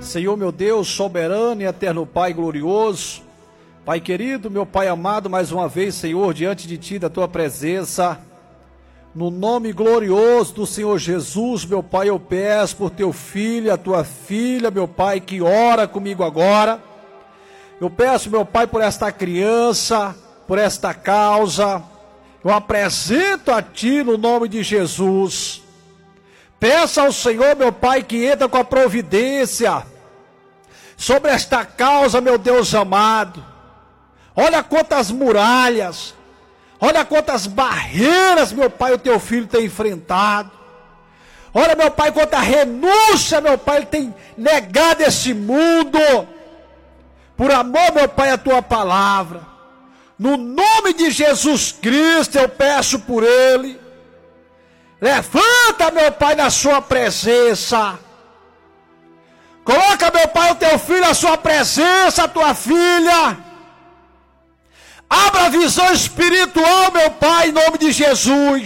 Senhor meu Deus, soberano e eterno Pai glorioso, Pai querido, meu Pai amado, mais uma vez, Senhor, diante de Ti, da Tua presença, no nome glorioso do Senhor Jesus, meu Pai, eu peço por Teu filho, a Tua filha, meu Pai, que ora comigo agora. Eu peço, meu Pai, por esta criança, por esta causa, eu apresento a Ti no nome de Jesus. Peço ao Senhor, meu Pai, que entra com a providência sobre esta causa, meu Deus amado. Olha quantas muralhas, olha quantas barreiras, meu Pai, o Teu filho tem enfrentado. Olha, meu Pai, quanta renúncia, meu Pai, ele tem negado esse mundo. Por amor, meu Pai, a Tua palavra. No nome de Jesus Cristo, eu peço por ele. Levanta, meu Pai, na Sua presença. Coloca, meu Pai, o Teu filho na Sua presença, a Tua filha. Abra a visão espiritual, meu Pai, em nome de Jesus.